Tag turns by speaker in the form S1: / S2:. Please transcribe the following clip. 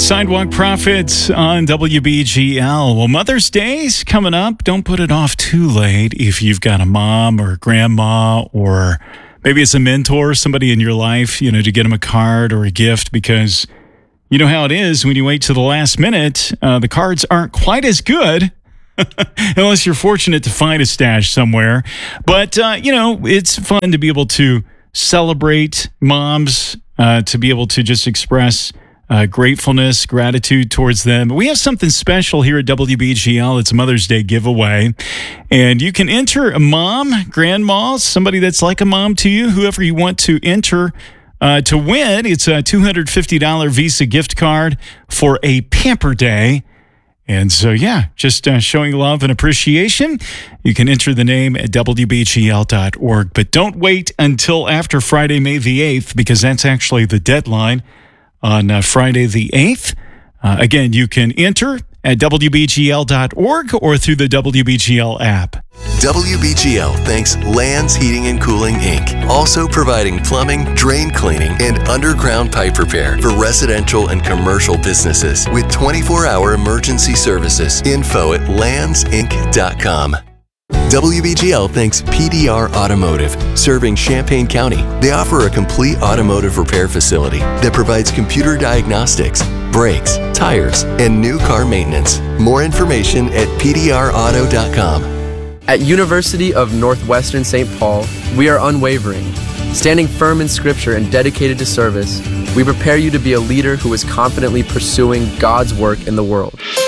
S1: Sidewalk Prophets on WBGL. Well, Mother's Day's coming up. Don't put it off too late if you've got a mom or a grandma, or maybe it's a mentor, somebody in your life, to get them a card or a gift, because you know how it is when you wait to the last minute. The cards aren't quite as good unless you're fortunate to find a stash somewhere. But, it's fun to be able to celebrate moms, to be able to just express gratefulness, gratitude towards them. We have something special here at WBGL. It's a Mother's Day giveaway. And you can enter a mom, grandma, somebody that's like a mom to you, whoever you want to enter to win. It's a $250 Visa gift card for a Pamper Day. And so, just showing love and appreciation. You can enter the name at WBGL.org. But don't wait until after Friday, May the 8th, because that's actually the deadline on Friday the 8th. Again, you can enter at WBGL.org or through the WBGL app.
S2: WBGL thanks Lands Heating and Cooling, Inc., also providing plumbing, drain cleaning, and underground pipe repair for residential and commercial businesses with 24-hour emergency services. Info at landsinc.com. WBGL thanks PDR Automotive, serving Champaign County. They offer a complete automotive repair facility that provides computer diagnostics, brakes, tires, and new car maintenance. More information at pdrauto.com.
S3: At University of Northwestern St. Paul, we are unwavering. Standing firm in Scripture and dedicated to service, we prepare you to be a leader who is confidently pursuing God's work in the world.